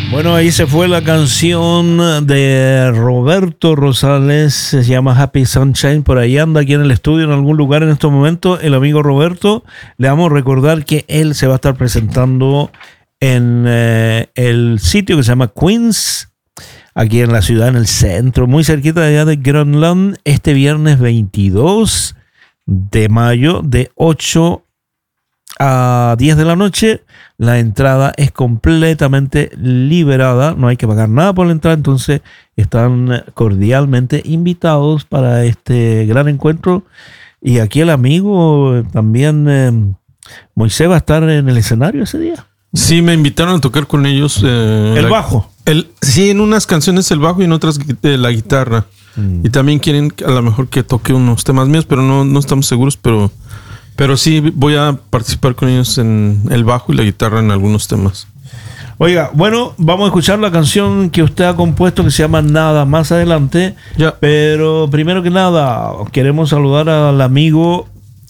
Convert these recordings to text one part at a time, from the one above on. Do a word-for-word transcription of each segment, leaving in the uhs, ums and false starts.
Bueno, ahí se fue la canción de Roberto Rosales, se llama Happy Sunshine, por ahí anda aquí en el estudio en algún lugar en estos momentos, el amigo Roberto. Le vamos a recordar que él se va a estar presentando en eh, el sitio que se llama Queens, aquí en la ciudad, en el centro, muy cerquita de allá de Groenland, este viernes veintidós de mayo de ocho a diez de la noche. La entrada es completamente liberada, no hay que pagar nada por la entrada, entonces están cordialmente invitados para este gran encuentro. Y aquí el amigo también, eh, Moisés, va a estar en el escenario ese día. Sí, me invitaron a tocar con ellos. Eh, ¿El la, bajo? El, sí, en unas canciones el bajo y en otras eh, la guitarra. Mm. Y también quieren a lo mejor que toque unos temas míos, pero no, no estamos seguros, pero... Pero sí voy a participar con ellos en el bajo y la guitarra en algunos temas. Oiga, bueno, vamos a escuchar la canción que usted ha compuesto que se llama Nada más adelante. Ya. Pero primero que nada, queremos saludar al amigo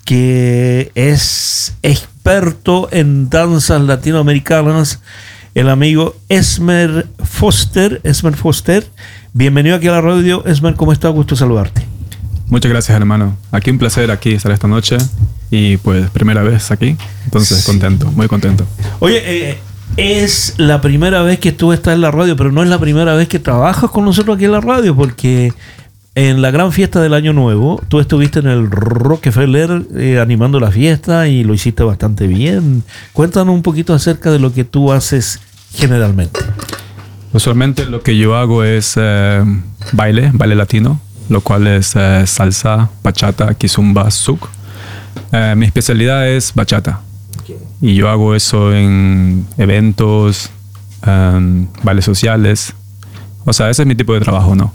que es experto en danzas latinoamericanas, el amigo Esmer Foster. Esmer Foster, bienvenido aquí a la radio. Esmer, ¿cómo está? Gusto saludarte. Muchas gracias, hermano. Aquí un placer aquí estar esta noche y pues primera vez aquí, entonces sí. Contento, muy contento. Oye, eh, es la primera vez que tú estás en la radio, pero no es la primera vez que trabajas con nosotros aquí en la radio, porque en la gran fiesta del Año Nuevo tú estuviste en el Rockefeller eh, animando la fiesta y lo hiciste bastante bien. Cuéntanos un poquito acerca de lo que tú haces generalmente. Usualmente lo que yo hago es eh, baile, baile latino, lo cual es eh, salsa, bachata, kizomba, zouk. Eh, mi especialidad es bachata. Okay. Y yo hago eso en eventos, um, bailes sociales. O sea, ese es mi tipo de trabajo, ¿no?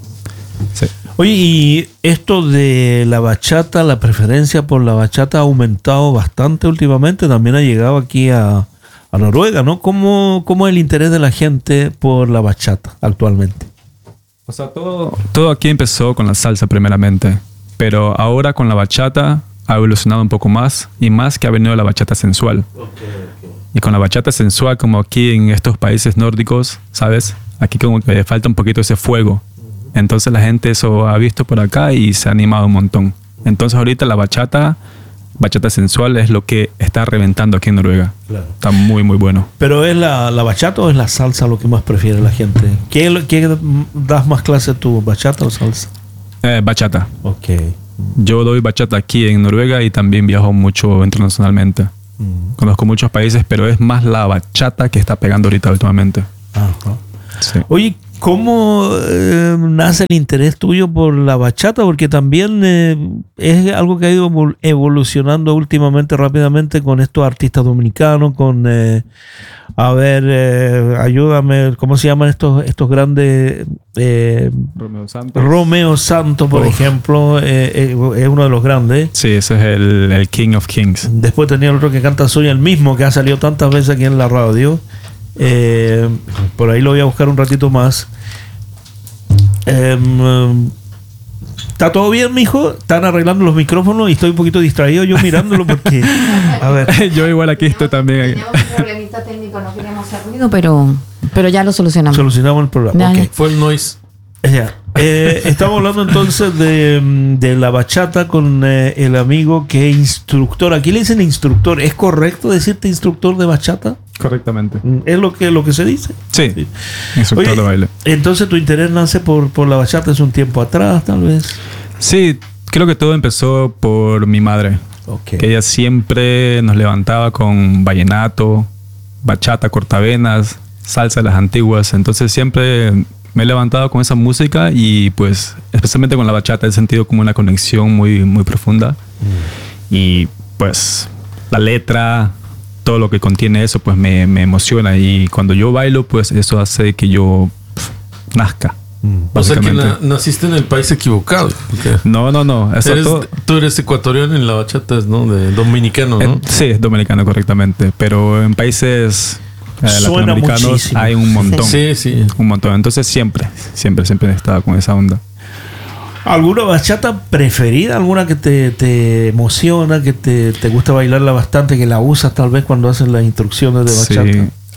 Sí. Oye, y esto de la bachata, la preferencia por la bachata ha aumentado bastante últimamente. También ha llegado aquí a, a Noruega, ¿no? ¿Cómo, ¿Cómo es el interés de la gente por la bachata actualmente? O sea, todo, todo aquí empezó con la salsa primeramente, pero ahora con la bachata ha evolucionado un poco más y más que ha venido la bachata sensual. Okay, okay. Y con la bachata sensual, como aquí en estos países nórdicos, ¿sabes? Aquí como que falta un poquito ese fuego. Uh-huh. Entonces la gente eso ha visto por acá y se ha animado un montón. Entonces ahorita la bachata... Bachata sensual es lo que está reventando aquí en Noruega. Claro. Está muy, muy bueno. ¿Pero es la, la bachata o es la salsa lo que más prefiere la gente? ¿Qué, qué das más clase tú, bachata o salsa? Eh, bachata. Ok. Yo doy bachata aquí en Noruega y también viajo mucho internacionalmente. Mm. Conozco muchos países, pero es más la bachata que está pegando ahorita últimamente. Ajá. Sí. Oye, ¿cómo eh, nace el interés tuyo por la bachata? Porque también eh, es algo que ha ido evolucionando últimamente rápidamente con estos artistas dominicanos, con, eh, a ver, eh, ayúdame, ¿cómo se llaman estos, estos grandes? Eh, Romeo Santos. Romeo Santos, por Uf. ejemplo, eh, eh, es uno de los grandes. Sí, ese es el, el King of Kings. Después tenía el otro que canta Soy el mismo, que ha salido tantas veces aquí en la radio. Eh, por ahí lo voy a buscar un ratito más. Eh, ¿Está todo bien, mijo? Están arreglando los micrófonos y estoy un poquito distraído yo mirándolo porque... A ver. Yo igual aquí estoy también. Teníamos un problemita técnico, no queríamos hacer ruido, pero, pero ya lo solucionamos. Solucionamos el problema. Okay. Fue el noise. Ya. Eh, estamos hablando entonces de, de la bachata con eh, el amigo que es instructor. Aquí le dicen instructor. ¿Es correcto decirte instructor de bachata? Correctamente. ¿Es lo que, lo que se dice? Sí, sí. Instructor Oye, de baile. Entonces tu interés nace por, por la bachata hace un tiempo atrás, tal vez. Sí, creo que todo empezó por mi madre. Okay. Que ella siempre nos levantaba con vallenato, bachata, cortavenas, salsa de las antiguas. Entonces siempre... me he levantado con esa música y pues especialmente con la bachata he sentido como una conexión muy, muy profunda. Mm. Y pues la letra, todo lo que contiene eso pues me, me emociona y cuando yo bailo pues eso hace que yo pff, nazca. Mm. O sea que na- naciste en el país equivocado. No, no, no. Eso eres, todo... Tú eres ecuatoriano en la bachata, ¿no? De dominicano, ¿no? Eh, sí, es dominicano correctamente, pero en países... Eh, latinoamericanos muchísimo. Hay un montón. Sí, sí. Un montón. Entonces siempre, siempre, siempre he estado con esa onda. ¿Alguna bachata preferida? ¿Alguna que te, te emociona, que te, te gusta bailarla bastante, que la usas tal vez cuando haces las instrucciones de bachata? Sí.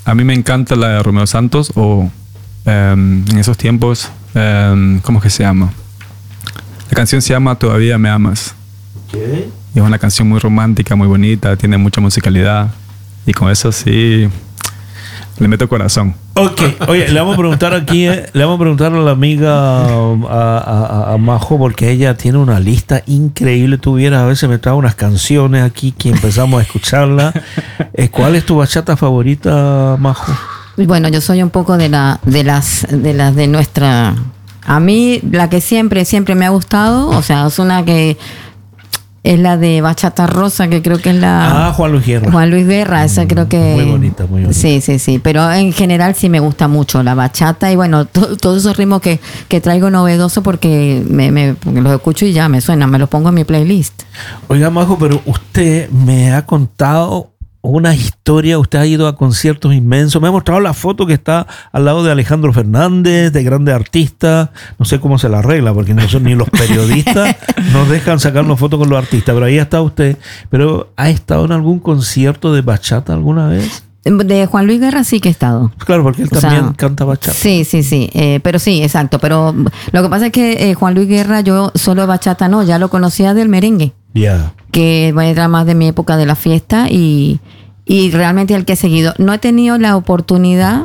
a mí me encanta la de Romeo Santos o um, en esos tiempos, um, ¿cómo es que se llama? La canción se llama Todavía me amas. ¿Qué? Y es una canción muy romántica, muy bonita, tiene mucha musicalidad. Y con eso sí, le meto corazón. Ok, oye, le vamos a preguntar aquí, eh, le vamos a preguntar a la amiga a, a, a Majo, porque ella tiene una lista increíble. Tú vieras, a veces me trae unas canciones aquí que empezamos a escucharla. Eh, ¿Cuál es tu bachata favorita, Majo? Bueno, yo soy un poco de la de las de las de nuestra. A mí la que siempre siempre me ha gustado, o sea, es una que es la de Bachata Rosa, que creo que es la... Ah, Juan Luis Guerra. Juan Luis Guerra, esa creo que... Muy bonita, muy bonita. Sí, sí, sí. Pero en general sí me gusta mucho la bachata y bueno, to, todos esos ritmos que, que traigo novedoso porque, me, me, porque los escucho y ya me suenan, me los pongo en mi playlist. Oiga, Majo, pero usted me ha contado una historia, usted ha ido a conciertos inmensos, me ha mostrado la foto que está al lado de Alejandro Fernández, de grandes artistas, no sé cómo se la arregla, porque no son ni los periodistas nos dejan sacarnos fotos con los artistas, pero ahí está usted. Pero ¿ha estado en algún concierto de bachata alguna vez? De Juan Luis Guerra sí que he estado. Claro, porque él O también sea, canta bachata. Sí, sí, sí. Eh, pero sí, exacto. Pero lo que pasa es que eh, Juan Luis Guerra, yo solo bachata no, ya lo conocía del merengue. Ya. Yeah. Que era más de mi época de la fiesta y, y realmente el que he seguido. No he tenido la oportunidad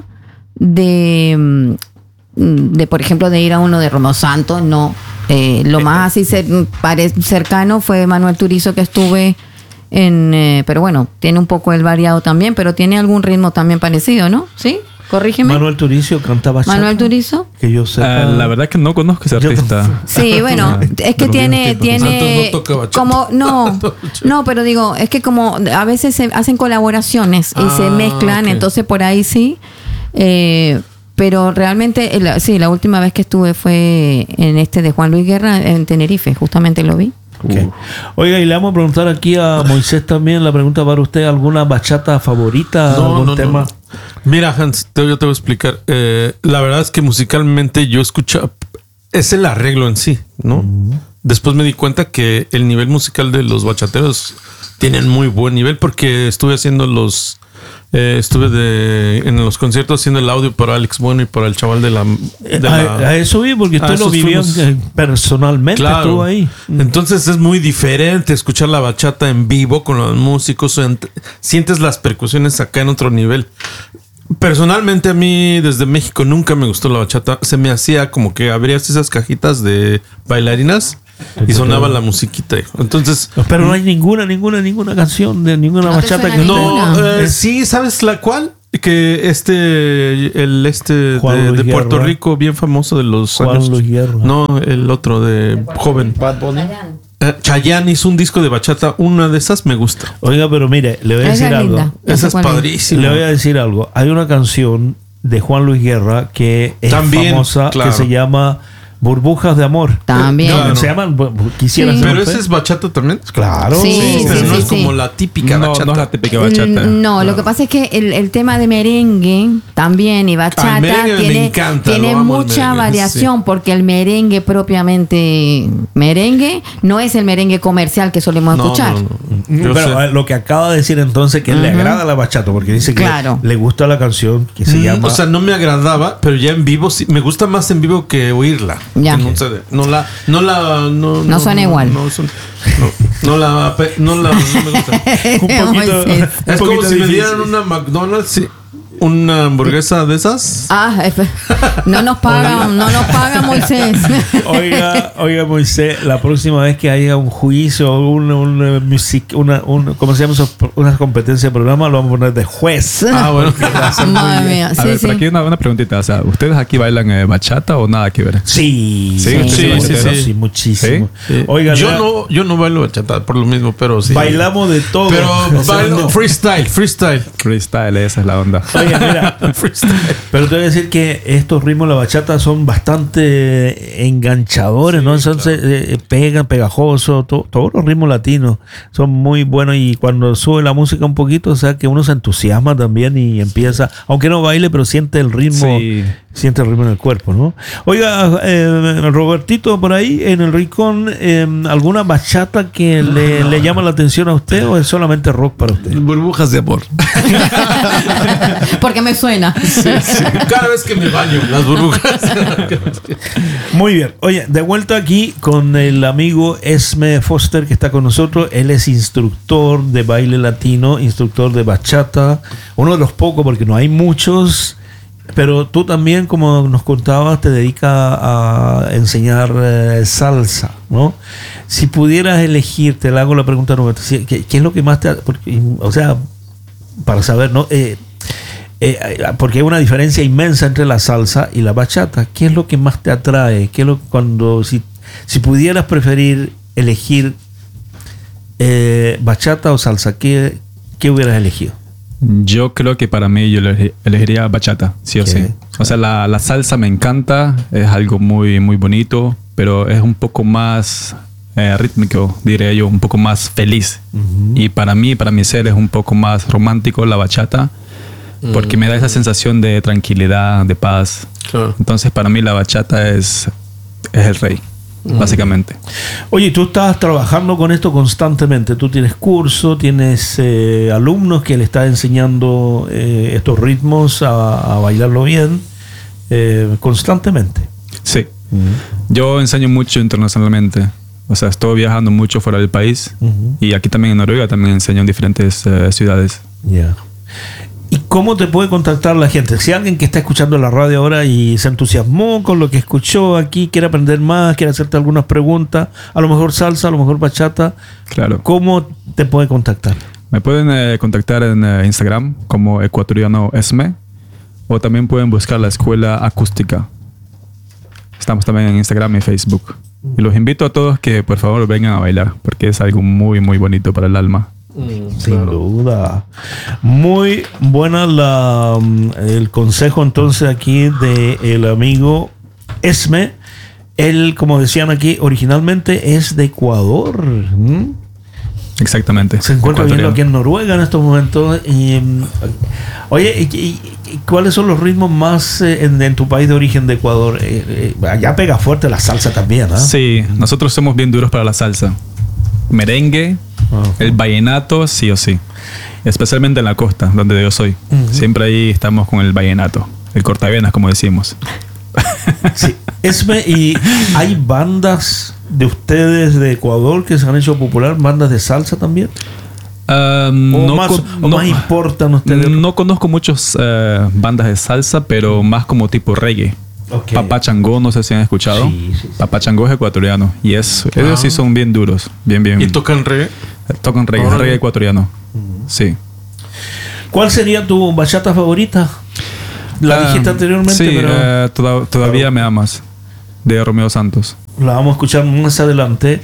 de, de por ejemplo, de ir a uno de Romeo Santos, no. Eh, lo más así cercano fue Manuel Turizo, que estuve en... Eh, pero bueno, tiene un poco el variado también, pero tiene algún ritmo también parecido, ¿no? ¿Sí? Corrígeme. Manuel Turizo canta bachata. Manuel Turizo. Que yo sepa. Uh, la verdad que no conozco ese artista. Sí, bueno, es que tiene, tiene no toca bachata. como, no, no, pero digo, es que como a veces se hacen colaboraciones y Ah, se mezclan, okay. Entonces por ahí sí. Eh, pero realmente, la, sí, la última vez que estuve fue en este de Juan Luis Guerra en Tenerife, justamente lo vi. Okay. Oiga, y le vamos a preguntar aquí a Moisés también la pregunta para usted: ¿alguna bachata favorita? No, ¿Algún no, tema? no. Mira, Hans, te, yo te voy a explicar. Eh, la verdad es que musicalmente yo escucho, es el arreglo en sí, ¿no? Uh-huh. Después me di cuenta que el nivel musical de los bachateros tienen muy buen nivel porque estuve haciendo los... Eh, estuve de, en los conciertos haciendo el audio para Alex Bueno y para el chaval de la... De a, la a eso vi, porque usted lo vivió fuimos, personalmente, claro. Estuvo ahí. Entonces es muy diferente escuchar la bachata en vivo con los músicos. Sientes las percusiones acá en otro nivel. Personalmente a mí desde México nunca me gustó la bachata. Se me hacía como que abrías esas cajitas de bailarinas y sonaba la musiquita. Entonces, pero no hay ninguna, ninguna, ninguna canción de ninguna no bachata que no. Eh, sí, ¿sabes la cuál? Que este, el este de, de Puerto Rico, bien famoso de los Juan años. Luis Guerra. No, el otro de joven. Bad Bunny. Uh, Chayanne hizo un disco de bachata. Una de esas me gusta. Oiga, pero mire, le voy a decir algo. Linda. Esa es padrísima. Le voy a decir algo. Hay una canción de Juan Luis Guerra que es También, famosa, claro. que se llama Burbujas de Amor. También. No, claro. se llaman. Quisiera sí. Pero ese es bachata también. Claro. Sí, sí, sí pero sí, no sí, es como sí. la típica no, bachata. No es la típica bachata. No, no, lo que pasa es que el, el tema de merengue también y bachata merengue tiene, me encanta, tiene mucha merengue, variación sí. porque el merengue propiamente merengue no es el merengue comercial que solemos no, escuchar. No, no. Pero sé. Lo que acaba de decir entonces que uh-huh. le agrada la bachata porque dice que claro. le gusta la canción que se mm, llama. O sea, no me agradaba, pero ya en vivo sí, me gusta más en vivo que oírla. Ya. Que no, sé, no la no la no, no, no suena no, igual. No, son, no, no la no la no me gusta. un poquito, es un como poquito si difícil. me dieran una McDonald's, sí, una hamburguesa de esas. Ah, no nos pagan, no nos pagan, Moisés. Oiga, oiga, Moisés, la próxima vez que haya un juicio o una, una, music, una, una, ¿cómo se llama eso? Una competencia de programa, lo vamos a poner de juez. Ah, bueno. Madre mía. A Sí, ver, sí. pero aquí una, una preguntita. O sea, ¿ustedes aquí bailan eh, bachata o nada que ver? Sí, sí, sí, sí, sí, sí, sí, muchísimo. Sí. Oiga, yo la, no, yo no bailo bachata por lo mismo, pero sí. Bailamos de todo. Pero o sea, bailo no. freestyle, freestyle. Freestyle, esa es la onda. Oiga, mira, pero te voy a decir que estos ritmos de la bachata son bastante enganchadores, sí, ¿no? Entonces claro. eh, pegan, pegajosos, to, todos los ritmos latinos son muy buenos y cuando sube la música un poquito, o sea que uno se entusiasma también y empieza, aunque no baile, pero siente el ritmo Sí. Siente el ritmo en el cuerpo, ¿no? Oiga, eh, Robertito, por ahí en el rincón, eh, ¿alguna bachata que le, le llama la atención a usted o es solamente rock para usted? Burbujas de amor. Porque me suena. Sí, sí. Cada vez que me baño, las burbujas. Muy bien. Oye, de vuelta aquí con el amigo Esme Foster que está con nosotros. Él es instructor de baile latino, instructor de bachata. Uno de los pocos porque no hay muchos. Pero tú también, como nos contabas, te dedicas a enseñar eh, salsa, ¿no? Si pudieras elegir, te le hago la pregunta, Roberto, ¿qué, qué es lo que más te... Porque, o sea, para saber, ¿no? Eh, eh, porque hay una diferencia inmensa entre la salsa y la bachata. ¿Qué es lo que más te atrae? ¿Qué es lo cuando si, si pudieras preferir elegir eh, bachata o salsa, ¿qué, qué hubieras elegido? Yo creo que para mí yo elegiría bachata, sí o sí. O sea, la, la salsa me encanta, es algo muy, muy bonito, pero es un poco más eh, rítmico, diría yo, un poco más feliz. Uh-huh. Y para mí, para mi ser, es un poco más romántico la bachata, porque uh-huh. me da esa sensación de tranquilidad, de paz. Claro. Entonces, para mí la bachata es, es el rey. Básicamente. Oye, tú estás trabajando con esto constantemente. Tú tienes curso, tienes eh, alumnos que le estás enseñando eh, estos ritmos a, a bailarlo bien eh, constantemente. Sí. Uh-huh. Yo enseño mucho internacionalmente. O sea, estoy viajando mucho fuera del país. Uh-huh. Y aquí también en Noruega también enseño en diferentes eh, ciudades. Ya. Yeah. ¿Y cómo te puede contactar la gente? Si alguien que está escuchando la radio ahora y se entusiasmó con lo que escuchó aquí, quiere aprender más, quiere hacerte algunas preguntas, a lo mejor salsa, a lo mejor bachata, claro. ¿Cómo te puede contactar? Me pueden eh, contactar en eh, Instagram como ecuatoriano Esme, o también pueden buscar la escuela acústica. Estamos también en Instagram y Facebook. Y los invito a todos que por favor vengan a bailar, porque es algo muy, muy bonito para el alma. Mm, Sin claro. duda. Muy buena la, el consejo entonces aquí del amigo Esme. Él, como decían aquí, originalmente es de Ecuador. ¿Mm? Exactamente. Se encuentra viviendo aquí en Noruega en estos momentos. Y, oye, ¿y, y, y cuáles son los ritmos más eh, en, en tu país de origen de Ecuador? Eh, eh, allá pega fuerte la salsa también, ¿eh? Sí, nosotros somos bien duros para la salsa. Merengue, okay. El vallenato, sí o sí. Especialmente en la costa, donde yo soy. Uh-huh. Siempre ahí estamos con el vallenato. El cortavenas, como decimos. Sí. Esme, ¿y hay bandas de ustedes de Ecuador que se han hecho popular? ¿Bandas de salsa también? Um, ¿O, no más, con, o no, más importan ustedes? No conozco muchas uh, bandas de salsa, pero más como tipo reggae. Okay. Papá Changó, no sé si han escuchado. Sí, sí, sí. Papá Changó es ecuatoriano. Y es, ah. ellos sí son bien duros. Bien, bien. ¿Y tocan reggae? Tocan reggae, oh, reggae ecuatoriano. Uh-huh. Sí. ¿Cuál sería tu bachata favorita? La uh, dijiste anteriormente, sí, pero... Uh, toda, todavía claro. Me amas. De Romeo Santos. La vamos a escuchar más adelante.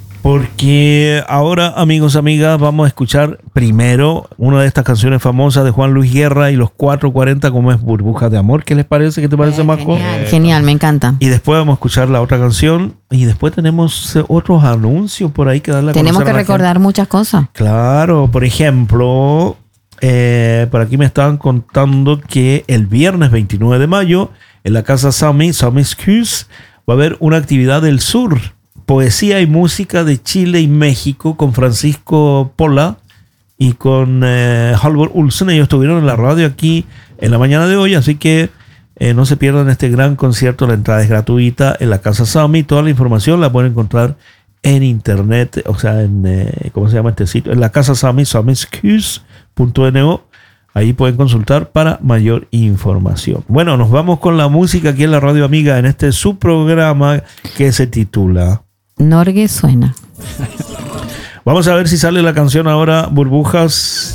Porque ahora, amigos, amigas, vamos a escuchar primero una de estas canciones famosas de Juan Luis Guerra y los cuatro cuarenta, como es Burbujas de Amor. ¿Qué les parece? ¿Qué te parece, eh, Marco? Genial, genial, me encanta. Y después vamos a escuchar la otra canción. Y después tenemos otros anuncios por ahí que darle a Tenemos que a recordar gente. muchas cosas. Claro, por ejemplo, eh, por aquí me estaban contando que el viernes veintinueve de mayo, en la casa Sami, Sami's Cus, va a haber una actividad del sur. Poesía y música de Chile y México con Francisco Pola y con eh, Halvor Olsen. Ellos estuvieron en la radio aquí en la mañana de hoy, así que eh, no se pierdan este gran concierto. La entrada es gratuita en la Casa Sami. Toda la información la pueden encontrar en internet, o sea, en, eh, ¿cómo se llama este sitio? En la Casa Sami, samiscus punto no. Ahí pueden consultar para mayor información. Bueno, nos vamos con la música aquí en la Radio Amiga en este subprograma que se titula Norge suena. Vamos a ver si sale la canción ahora, Burbujas